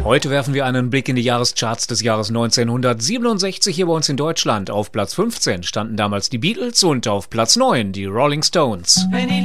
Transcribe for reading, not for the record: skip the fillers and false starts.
Heute werfen wir einen Blick in die Jahrescharts des Jahres 1967 hier bei uns in Deutschland. Auf Platz 15 standen damals die Beatles und auf Platz 9 die Rolling Stones.